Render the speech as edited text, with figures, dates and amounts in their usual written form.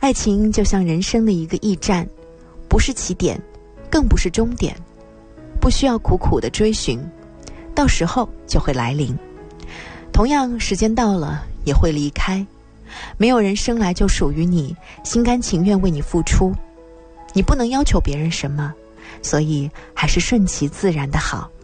爱情就像人生的一个驿站，不是起点，更不是终点，不需要苦苦的追寻，到时候就会来临。同样，时间到了也会离开，没有人生来就属于你，心甘情愿为你付出。你不能要求别人什么，所以还是顺其自然的好。